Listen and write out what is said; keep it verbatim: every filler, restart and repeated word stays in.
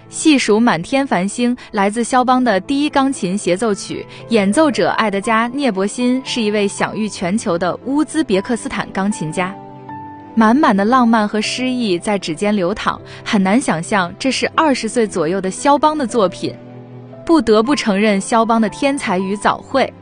细数满天繁星来自肖邦的第一钢琴协奏曲，演奏者艾德加·涅伯辛是一位享誉全球的乌兹别克斯坦钢琴家。满满的浪漫和诗意在指尖流淌，很难想象这是二十岁左右的肖邦的作品。不得不承认肖邦的天才与早慧。